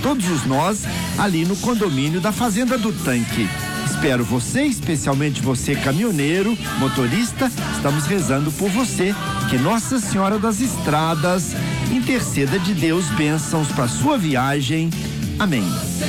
todos os nós ali no condomínio da Fazenda do Tanque. Espero você, especialmente você caminhoneiro, motorista, estamos rezando por você, que Nossa Senhora das Estradas interceda de Deus bênçãos para sua viagem. Amém.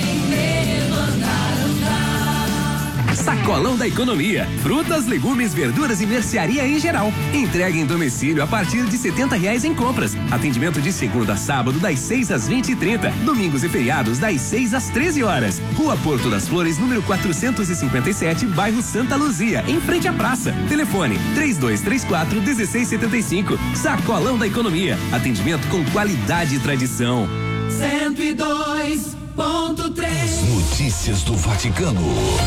Sacolão da Economia. Frutas, legumes, verduras e mercearia em geral. Entrega em domicílio a partir de R$70 em compras. Atendimento de segunda a sábado das 6 às 20h30. Domingos e feriados das 6 às 13 horas. Rua Porto das Flores, número 457, bairro Santa Luzia, em frente à praça. Telefone 3234-1675. Sacolão da Economia. Atendimento com qualidade e tradição. 102.3. Notícias do Vaticano.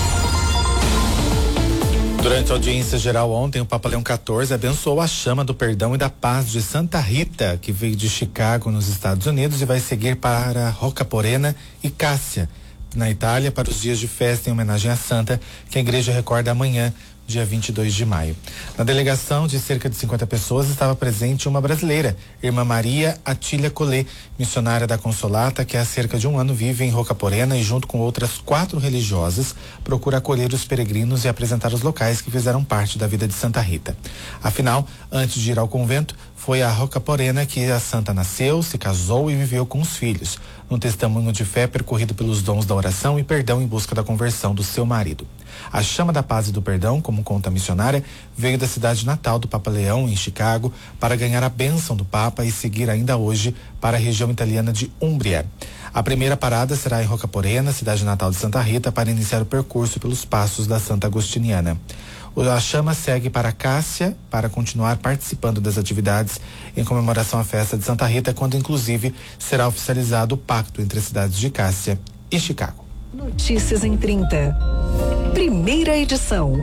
Durante a audiência geral ontem, o Papa Leão XIV abençoou a chama do perdão e da paz de Santa Rita, que veio de Chicago, nos Estados Unidos, e vai seguir para Roccaporena e Cássia, na Itália, para os dias de festa em homenagem à Santa, que a igreja recorda amanhã, dia 22 de maio. Na delegação de cerca de 50 pessoas estava presente uma brasileira, irmã Maria Atília Collet, missionária da Consolata, que há cerca de um ano vive em Roccaporena e, junto com outras 4 religiosas, procura acolher os peregrinos e apresentar os locais que fizeram parte da vida de Santa Rita. Afinal, antes de ir ao convento, foi a Roccaporena que a santa nasceu, se casou e viveu com os filhos, num testemunho de fé percorrido pelos dons da oração e perdão em busca da conversão do seu marido. A chama da paz e do perdão, como conta a missionária, veio da cidade natal do Papa Leão, em Chicago, para ganhar a bênção do Papa e seguir ainda hoje para a região italiana de Úmbria. A primeira parada será em Roccaporena, cidade natal de Santa Rita, para iniciar o percurso pelos passos da Santa Agostiniana. A chama segue para Cássia para continuar participando das atividades em comemoração à festa de Santa Rita, quando inclusive será oficializado o pacto entre as cidades de Cássia e Chicago. Notícias em 30. Primeira edição.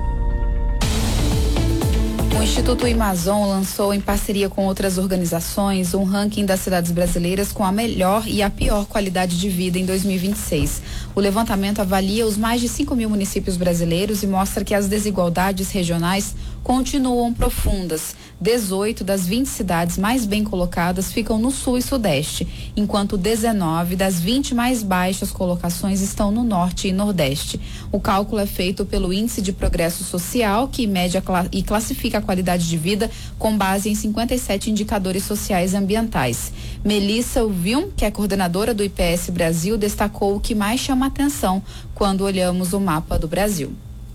O Instituto Amazon lançou, em parceria com outras organizações, um ranking das cidades brasileiras com a melhor e a pior qualidade de vida em 2026. O levantamento avalia os mais de 5.000 municípios brasileiros e mostra que as desigualdades regionais continuam profundas. 18 das 20 cidades mais bem colocadas ficam no sul e sudeste, enquanto 19 das 20 mais baixas colocações estão no norte e nordeste. O cálculo é feito pelo Índice de Progresso Social, que mede e classifica a qualidade de vida com base em 57 indicadores sociais e ambientais. Melissa Wilm, que é coordenadora do IPS Brasil, destacou o que mais chama a atenção quando olhamos o mapa do Brasil.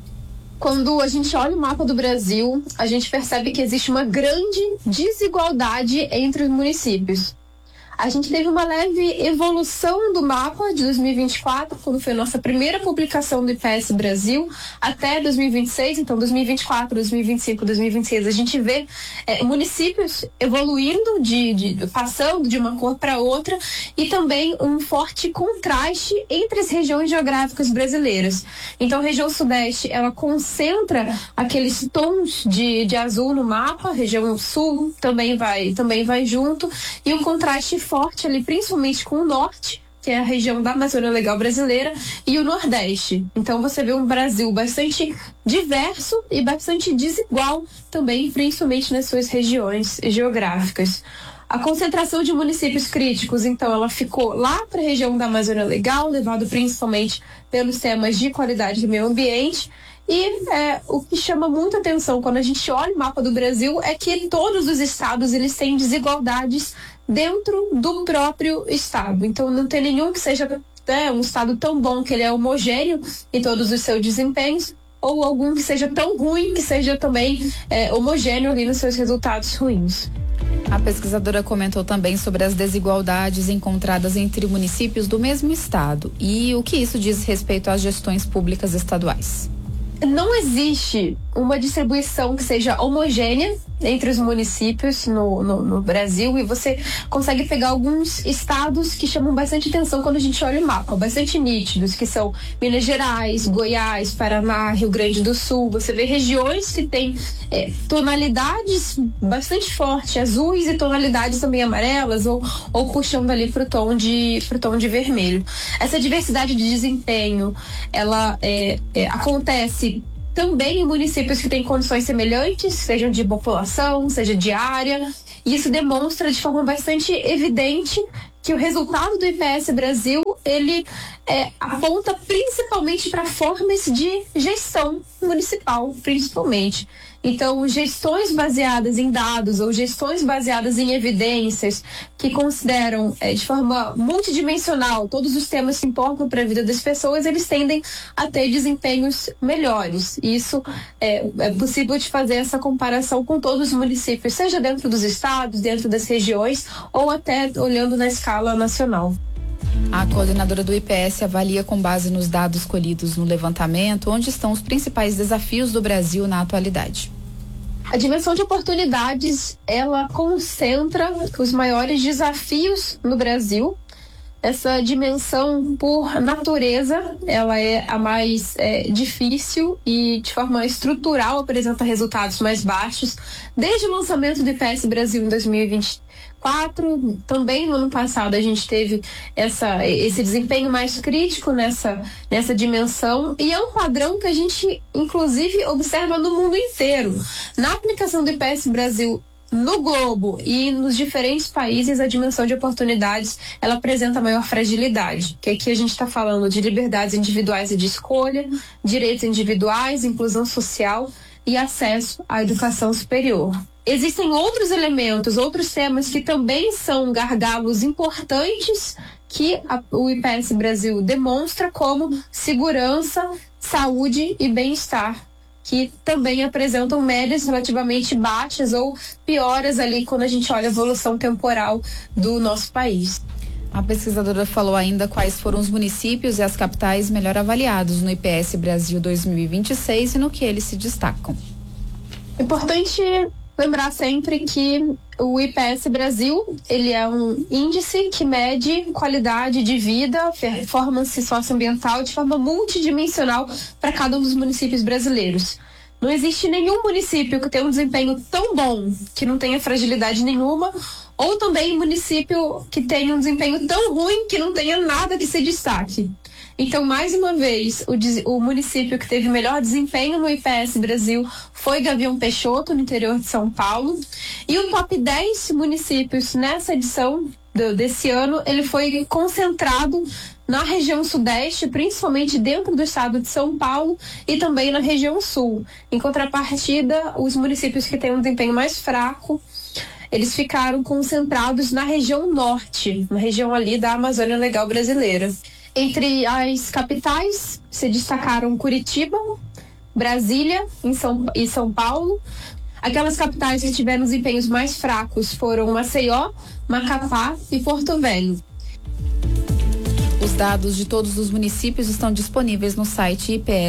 Quando a gente olha o mapa do Brasil, a gente percebe que existe uma grande desigualdade entre os municípios. A gente teve uma leve evolução do mapa de 2024, quando foi a nossa primeira publicação do IPS Brasil, até 2026, então 2024, 2025, 2026, a gente vê municípios evoluindo, passando de uma cor para outra, e também um forte contraste entre as regiões geográficas brasileiras. Então a região sudeste, ela concentra aqueles tons de azul no mapa, a região sul também vai junto, e um contraste forte ali, principalmente com o norte, que é a região da Amazônia Legal brasileira, e o nordeste. Então você vê um Brasil bastante diverso e bastante desigual também, principalmente nas suas regiões geográficas. A concentração de municípios críticos, então, ela ficou lá para a região da Amazônia Legal, levado principalmente pelos temas de qualidade do meio ambiente. E o que chama muita atenção quando a gente olha o mapa do Brasil é que todos os estados eles têm desigualdades dentro do próprio estado. Então não tem nenhum que seja um estado tão bom que ele é homogêneo em todos os seus desempenhos, ou algum que seja tão ruim que seja também homogêneo ali nos seus resultados ruins. A pesquisadora comentou também sobre as desigualdades encontradas entre municípios do mesmo estado e o que isso diz respeito às gestões públicas estaduais. Não existe uma distribuição que seja homogênea entre os municípios no Brasil, e você consegue pegar alguns estados que chamam bastante atenção quando a gente olha o mapa, bastante nítidos, que são Minas Gerais, Goiás, Paraná, Rio Grande do Sul. Você vê regiões que têm tonalidades bastante fortes, azuis, e tonalidades também amarelas, ou puxando ali pro tom de vermelho. Essa diversidade de desempenho, ela acontece também em municípios que têm condições semelhantes, sejam de população, seja de área. E isso demonstra de forma bastante evidente que o resultado do IPS Brasil, ele aponta principalmente para formas de gestão municipal, principalmente. Então, gestões baseadas em dados ou gestões baseadas em evidências que consideram de forma multidimensional todos os temas que importam para a vida das pessoas, eles tendem a ter desempenhos melhores. E isso é possível de fazer essa comparação com todos os municípios, seja dentro dos estados, dentro das regiões ou até olhando na escala nacional. A coordenadora do IPS avalia com base nos dados colhidos no levantamento onde estão os principais desafios do Brasil na atualidade. A dimensão de oportunidades, ela concentra os maiores desafios no Brasil. Essa dimensão, por natureza, ela é a mais difícil e, de forma estrutural, apresenta resultados mais baixos. Desde o lançamento do IPS Brasil em 2024, também no ano passado a gente teve esse desempenho mais crítico nessa dimensão, e é um padrão que a gente, inclusive, observa no mundo inteiro. Na aplicação do IPS Brasil no globo e nos diferentes países, a dimensão de oportunidades, ela apresenta maior fragilidade, que aqui a gente está falando de liberdades individuais e de escolha, direitos individuais, inclusão social e acesso à educação superior. Existem outros elementos, outros temas que também são gargalos importantes que o IPS Brasil demonstra, como segurança, saúde e bem-estar, que também apresentam médias relativamente baixas ou pioras ali quando a gente olha a evolução temporal do nosso país. A pesquisadora falou ainda quais foram os municípios e as capitais melhor avaliados no IPS Brasil 2026 e no que eles se destacam. Importante lembrar sempre que o IPS Brasil, ele é um índice que mede qualidade de vida, performance socioambiental de forma multidimensional para cada um dos municípios brasileiros. Não existe nenhum município que tenha um desempenho tão bom que não tenha fragilidade nenhuma, ou também município que tenha um desempenho tão ruim que não tenha nada que se destaque. Então, mais uma vez, o município que teve melhor desempenho no IPS Brasil foi Gavião Peixoto, no interior de São Paulo. E o top 10 municípios nessa edição desse ano, ele foi concentrado na região sudeste, principalmente dentro do estado de São Paulo e também na região sul. Em contrapartida, os municípios que têm um desempenho mais fraco, eles ficaram concentrados na região norte, na região ali da Amazônia Legal Brasileira. Entre as capitais se destacaram Curitiba, Brasília e São Paulo. Aquelas capitais que tiveram desempenhos mais fracos foram Maceió, Macapá e Porto Velho. Os dados de todos os municípios estão disponíveis no site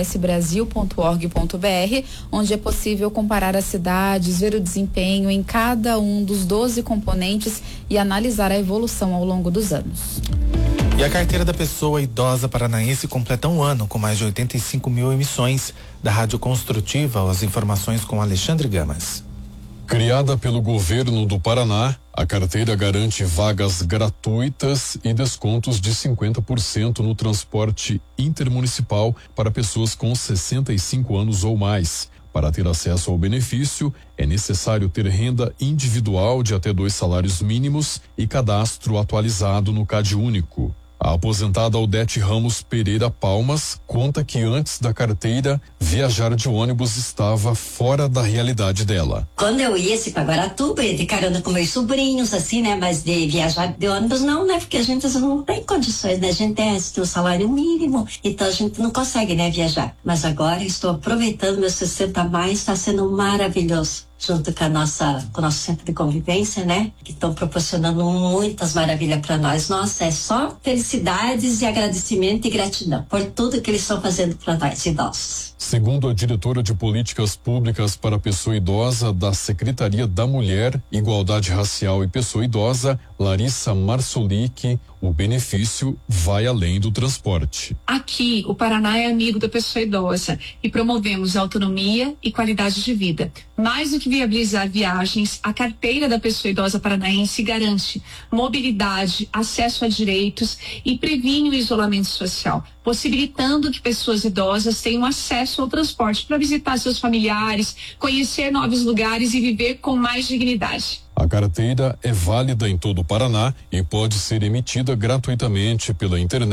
ipsbrasil.org.br, onde é possível comparar as cidades, ver o desempenho em cada um dos 12 componentes e analisar a evolução ao longo dos anos. E a carteira da pessoa idosa paranaense completa um ano com mais de 85 mil emissões. Da Rádio Construtiva, as informações com Alexandre Gamas. Criada pelo governo do Paraná, a carteira garante vagas gratuitas e descontos de 50% no transporte intermunicipal para pessoas com 65 anos ou mais. Para ter acesso ao benefício, é necessário ter renda individual de até 2 salários mínimos e cadastro atualizado no CadÚnico. A aposentada Aldete Ramos Pereira Palmas conta que antes da carteira, viajar de ônibus estava fora da realidade dela. Quando eu ia para Guaratuba, ia de carona com meus sobrinhos, assim, né? Mas de viajar de ônibus não, né? Porque a gente não tem condições, né? A gente tem o salário mínimo, então a gente não consegue, né? Viajar. Mas agora estou aproveitando meus 60 a mais, está sendo maravilhoso. Junto com o nosso centro de convivência, né? Que estão proporcionando muitas maravilhas para nós. Nossa, é só felicidades e agradecimento e gratidão por tudo que eles estão fazendo para nós idosos. Segundo a diretora de Políticas Públicas para a Pessoa Idosa da Secretaria da Mulher, Igualdade Racial e Pessoa Idosa, Larissa Marsolik, o benefício vai além do transporte. Aqui, o Paraná é amigo da pessoa idosa e promovemos autonomia e qualidade de vida. Mais do que viabilizar viagens, a carteira da pessoa idosa paranaense garante mobilidade, acesso a direitos e previne o isolamento social, possibilitando que pessoas idosas tenham acesso ao transporte para visitar seus familiares, conhecer novos lugares e viver com mais dignidade. A carteira é válida em todo o Paraná e pode ser emitida gratuitamente pela internet